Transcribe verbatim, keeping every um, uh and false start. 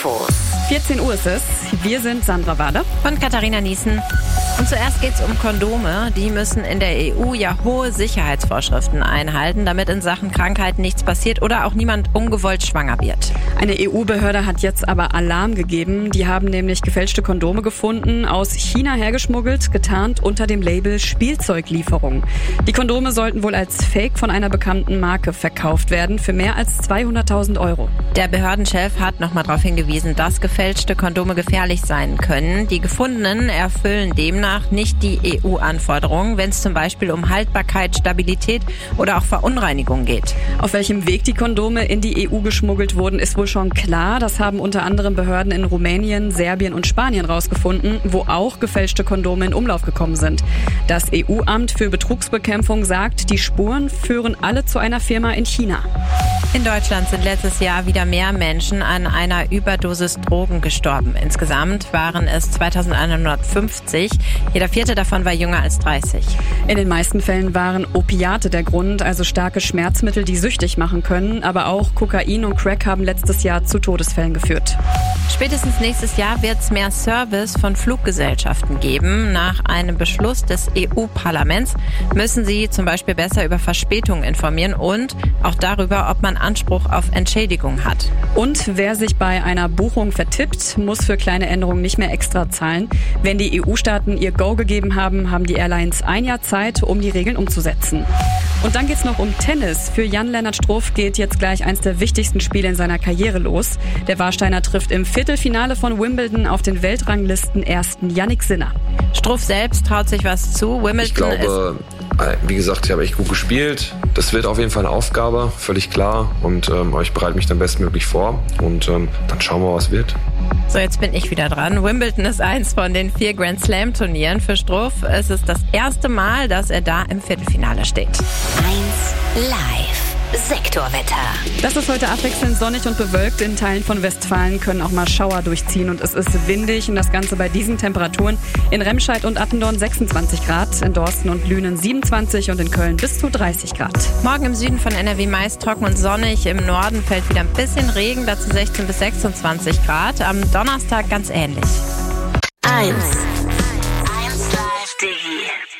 Infos. vierzehn Uhr ist es. Wir sind Sandra Wader und Katharina Niesen. Und zuerst geht es um Kondome. Die müssen in der E U ja hohe Sicherheitsvorschriften einhalten, damit in Sachen Krankheiten nichts passiert oder auch niemand ungewollt schwanger wird. Eine E U-Behörde hat jetzt aber Alarm gegeben. Die haben nämlich gefälschte Kondome gefunden, aus China hergeschmuggelt, getarnt unter dem Label Spielzeuglieferung. Die Kondome sollten wohl als Fake von einer bekannten Marke verkauft werden für mehr als zweihunderttausend Euro. Der Behördenchef hat nochmal darauf hingewiesen, dass gefälschte Kondome gefährlich sein können. Die gefundenen erfüllen demnach nicht die E U-Anforderungen, wenn es zum Beispiel um Haltbarkeit, Stabilität oder auch Verunreinigung geht. Auf welchem Weg die Kondome in die E U geschmuggelt wurden, ist wohl schon klar. Das haben unter anderem Behörden in Rumänien, Serbien und Spanien rausgefunden, wo auch gefälschte Kondome in Umlauf gekommen sind. Das E U-Amt für Betrugsbekämpfung sagt, die Spuren führen alle zu einer Firma in China. In Deutschland sind letztes Jahr wieder mehr Menschen an einer Überdosis Drogen gestorben. Insgesamt waren es zweitausendeinhundertfünfzig. Jeder vierte davon war jünger als dreißig. In den meisten Fällen waren Opiate der Grund, also starke Schmerzmittel, die süchtig machen können. Aber auch Kokain und Crack haben letztes Jahr zu Todesfällen geführt. Spätestens nächstes Jahr wird es mehr Service von Fluggesellschaften geben. Nach einem Beschluss des E U-Parlaments müssen sie zum Beispiel besser über Verspätungen informieren und auch darüber, ob man Anspruch auf Entschädigung hat. Und wer sich bei einer Buchung vertippt, muss für kleine Änderungen nicht mehr extra zahlen. Wenn die E U-Staaten ihr Go gegeben haben, haben die Airlines ein Jahr Zeit, um die Regeln umzusetzen. Und dann geht's noch um Tennis. Für Jan-Lennart Struff geht jetzt gleich eins der wichtigsten Spiele in seiner Karriere los. Der Warsteiner trifft im Viertelfinale von Wimbledon auf den Weltranglisten ersten Yannick Sinner. Struff selbst traut sich was zu. Wimbledon ich glaube, wie gesagt, ich habe echt gut gespielt. Das wird auf jeden Fall eine Aufgabe, völlig klar. Und ähm, ich bereite mich dann bestmöglich vor. Und ähm, dann schauen wir, was wird. So, jetzt bin ich wieder dran. Wimbledon ist eins von den vier Grand Slam Turnieren für Struff. Es ist das erste Mal, dass er da im Viertelfinale steht. eins live. Sektorwetter. Das ist heute abwechselnd sonnig und bewölkt. In Teilen von Westfalen können auch mal Schauer durchziehen und es ist windig und das Ganze bei diesen Temperaturen. In Remscheid und Attendorn sechsundzwanzig Grad, in Dorsten und Lünen siebenundzwanzig und in Köln bis zu dreißig Grad. Morgen im Süden von N R W meist trocken und sonnig. Im Norden fällt wieder ein bisschen Regen, dazu sechzehn bis sechsundzwanzig Grad. Am Donnerstag ganz ähnlich. eins. eins live Digi.